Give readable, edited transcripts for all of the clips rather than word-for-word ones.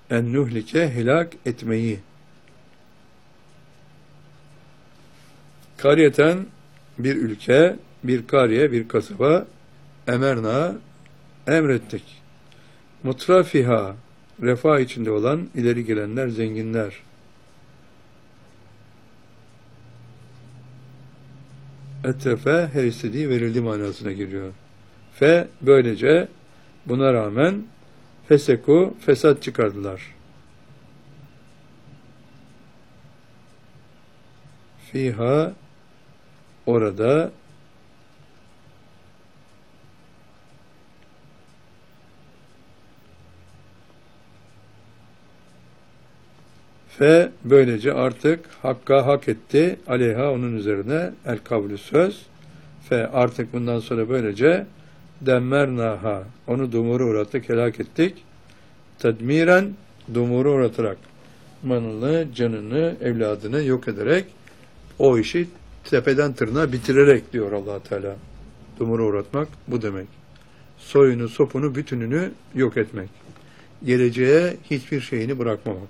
en nuhlike helak etmeyi. Kariyeten bir ülke, bir kariye, bir kasaba, emerna emrettik. Mutrafiha refah içinde olan ileri gelenler, zenginler. Etrefe her istediği verildi manasına geliyor. Fe böylece buna rağmen feseku fesat çıkardılar. Fiha orada fe böylece artık hakka hak etti aleyha onun üzerine el kavlü söz fe artık bundan sonra böylece demmernaha onu dumura uğrattık helak ettik tedmiren dumura uğratarak malını canını evladını yok ederek o işi tepeden tırnağa bitirerek diyor Allah Teala. Dumura uğratmak bu demek. Soyunu, sopunu, bütününü yok etmek. Geleceğe hiçbir şeyini bırakmamak.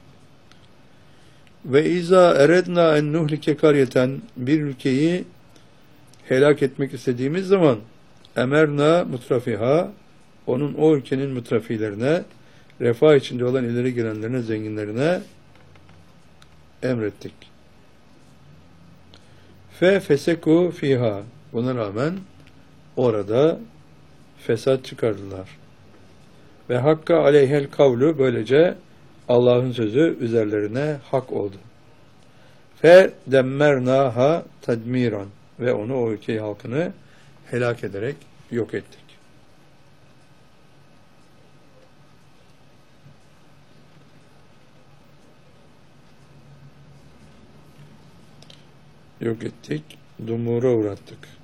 Ve izâ erednâ en nuhlike karyeten bir ülkeyi helak etmek istediğimiz zaman emerna mutrafiha onun o ülkenin mutrafilerine refah içinde olan ileri gelenlerine, zenginlerine emrettik. Feseku fiha buna rağmen orada fesat çıkardılar. Ve hakka aleyhel kavlu böylece Allah'ın sözü üzerlerine hak oldu. Fe demmernaha tedmiran ve onu o ülke halkını helak ederek yok ettik. Yok ettik, dumura uğrattık.